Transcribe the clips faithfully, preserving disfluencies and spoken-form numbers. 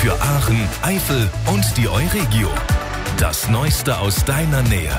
Für Aachen, Eifel und die Euregio. Das Neueste aus deiner Nähe.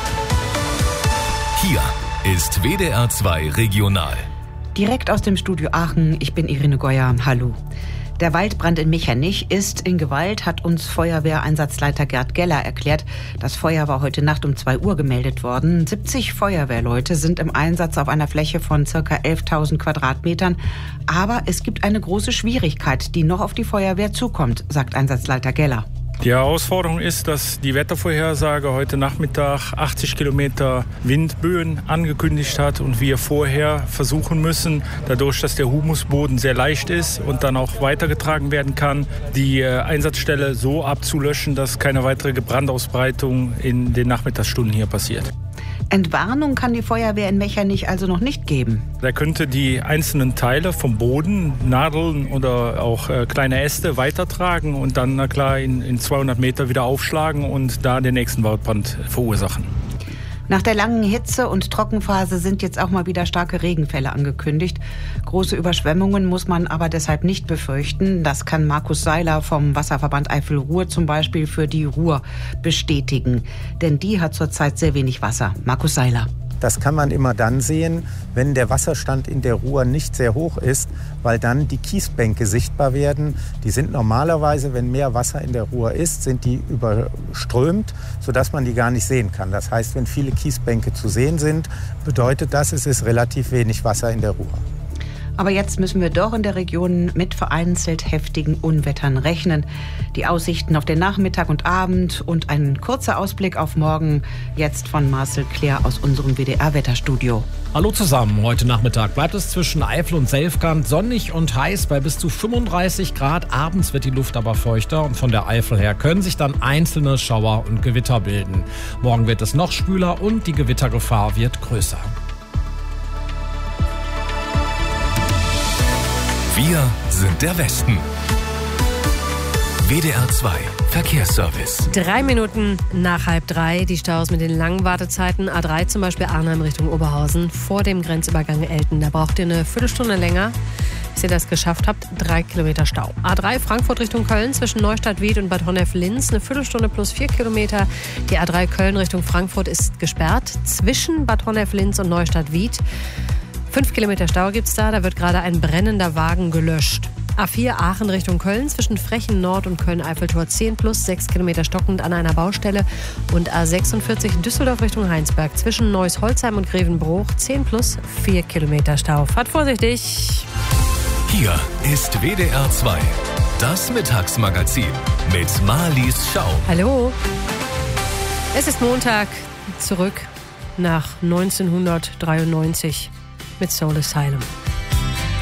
Hier ist W D R zwei Regional. Direkt aus dem Studio Aachen, ich bin Irene Goyer. Hallo. Der Waldbrand in Mechernich ist in Gewalt, hat uns Feuerwehreinsatzleiter Gerd Geller erklärt. Das Feuer war heute Nacht um zwei Uhr gemeldet worden. siebzig Feuerwehrleute sind im Einsatz auf einer Fläche von ca. elftausend Quadratmetern. Aber es gibt eine große Schwierigkeit, die noch auf die Feuerwehr zukommt, sagt Einsatzleiter Geller. Die Herausforderung ist, dass die Wettervorhersage heute Nachmittag achtzig Kilometer Windböen angekündigt hat und wir vorher versuchen müssen, dadurch, dass der Humusboden sehr leicht ist und dann auch weitergetragen werden kann, die Einsatzstelle so abzulöschen, dass keine weitere Brandausbreitung in den Nachmittagsstunden hier passiert. Entwarnung kann die Feuerwehr in Mechernich also noch nicht geben. Da könnte die einzelnen Teile vom Boden, Nadeln oder auch äh, kleine Äste weitertragen und dann, na klar, in, in zweihundert Meter wieder aufschlagen und da den nächsten Waldbrand verursachen. Nach der langen Hitze- und Trockenphase sind jetzt auch mal wieder starke Regenfälle angekündigt. Große Überschwemmungen muss man aber deshalb nicht befürchten. Das kann Markus Seiler vom Wasserverband Eifel-Ruhr zum Beispiel für die Ruhr bestätigen. Denn die hat zurzeit sehr wenig Wasser. Markus Seiler. Das kann man immer dann sehen, wenn der Wasserstand in der Ruhr nicht sehr hoch ist, weil dann die Kiesbänke sichtbar werden. Die sind normalerweise, wenn mehr Wasser in der Ruhr ist, sind die überströmt, sodass man die gar nicht sehen kann. Das heißt, wenn viele Kiesbänke zu sehen sind, bedeutet das, es ist relativ wenig Wasser in der Ruhr. Aber jetzt müssen wir doch in der Region mit vereinzelt heftigen Unwettern rechnen. Die Aussichten auf den Nachmittag und Abend und ein kurzer Ausblick auf morgen jetzt von Marcel Claire aus unserem W D R-Wetterstudio. Hallo zusammen, heute Nachmittag bleibt es zwischen Eifel und Selfkant sonnig und heiß bei bis zu fünfunddreißig Grad. Abends wird die Luft aber feuchter und von der Eifel her können sich dann einzelne Schauer und Gewitter bilden. Morgen wird es noch schwüler und die Gewittergefahr wird größer. Wir sind der Westen. W D R zwei Verkehrsservice. Drei Minuten nach halb drei. Die Staus mit den langen Wartezeiten. A drei zum Beispiel Arnhem Richtung Oberhausen vor dem Grenzübergang Elten. Da braucht ihr eine Viertelstunde länger, bis ihr das geschafft habt. Drei Kilometer Stau. A drei Frankfurt Richtung Köln zwischen Neustadt-Wied und Bad Honnef-Linz. Eine Viertelstunde plus vier Kilometer. Die A drei Köln Richtung Frankfurt ist gesperrt. Zwischen Bad Honnef-Linz und Neustadt-Wied. Fünf Kilometer Stau gibt's da, da wird gerade ein brennender Wagen gelöscht. A vier Aachen Richtung Köln zwischen Frechen Nord und Köln-Eiffeltor zehn plus sechs Kilometer stockend an einer Baustelle. Und A sechsundvierzig Düsseldorf Richtung Heinsberg zwischen Neuss-Holzheim und Grevenbruch zehn plus vier Kilometer Stau. Fahrt vorsichtig! Hier ist W D R zwei, das Mittagsmagazin mit Marlies Schau. Hallo! Es ist Montag, zurück nach neunzehnhundertdreiundneunzig. Mit Soul Asylum.